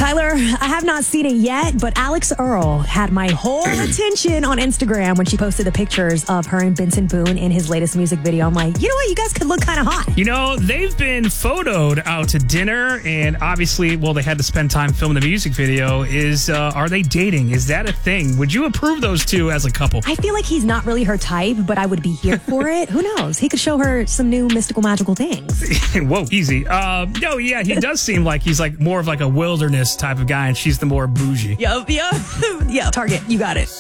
Tyler, I have not seen it yet, but Alex Earl had my whole attention on Instagram when she posted the pictures of her and Benson Boone in his latest music video. I'm like, you know what? You guys could look kind of hot. You know, they've been photoed out to dinner, and obviously, well, they had to spend time filming the music video. Are they dating? Is that a thing? Would you approve those two as a couple? I feel like he's not really her type, but I would be here for it. Who knows? He could show her some new mystical, magical things. Whoa, easy. No, yeah, he does seem like he's like more of like a wilderness type of guy, and she's the more bougie. Yeah, Target, you got it.